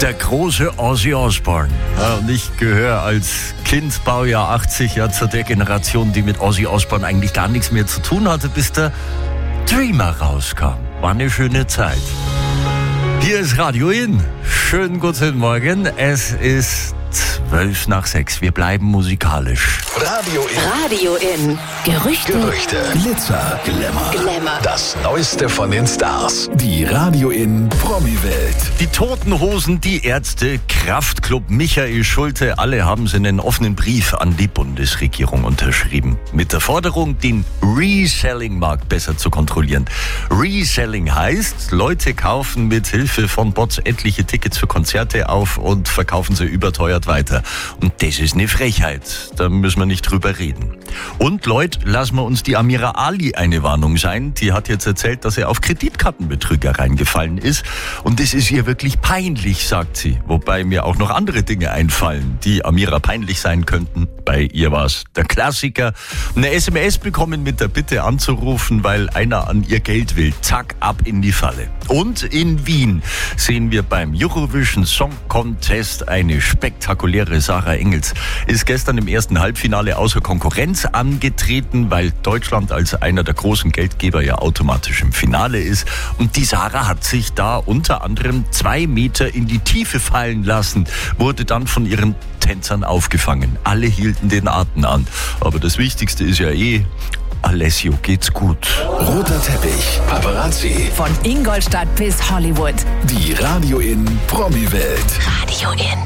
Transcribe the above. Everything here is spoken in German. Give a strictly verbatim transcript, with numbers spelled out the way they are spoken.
Der große Ozzy Osbourne. Ja, und ich gehöre als Kind, Baujahr achtzig, ja zu der Generation, die mit Ozzy Osbourne eigentlich gar nichts mehr zu tun hatte, bis der Dreamer rauskam. War eine schöne Zeit. Hier ist Radio In. Schönen guten Morgen. Es ist zwölf nach sechs. Wir bleiben musikalisch. Radio In. Radio In. Gerüchte. Gerüchte. Glitzer, Glamour. Glamour. Das Neueste von den Stars. Die Radio In Promi-Welt. Die Toten Hosen, die Ärzte, Kraftklub, Michael Schulte, alle haben sie einen offenen Brief an die Bundesregierung unterschrieben. Mit der Forderung, den Reselling-Markt besser zu kontrollieren. Reselling heißt, Leute kaufen mit Hilfe von Bots etliche Tickets für Konzerte auf und verkaufen sie überteuert weiter. Und das ist eine Frechheit. Da müssen wir nicht drüber reden. Und Leute, lassen wir uns die Amira Ali eine Warnung sein. Die hat jetzt erzählt, dass er auf Kreditkartenbetrüger reingefallen ist. Und das ist ihr wirklich peinlich, sagt sie. Wobei mir auch noch andere Dinge einfallen, die Amira peinlich sein könnten. Bei ihr war es der Klassiker. Eine S M S bekommen mit der Bitte anzurufen, weil einer an ihr Geld will. Zack, ab in die Falle. Und in Wien sehen wir beim Eurovision Song Contest eine spektakuläre Sarah Engels. Ist gestern im ersten Halbfinale außer Konkurrenz angetreten, weil Deutschland als einer der großen Geldgeber ja automatisch im Finale ist. Und die Sarah hat sich da unter anderem zwei Meter in die Tiefe fallen lassen, wurde dann von ihren Tänzern aufgefangen. Alle hielten den Atem an. Aber das Wichtigste ist ja eh, Alessio geht's gut. Roter Teppich, Paparazzi. Von Ingolstadt bis Hollywood. Die Radio In Promi-Welt. Radio In.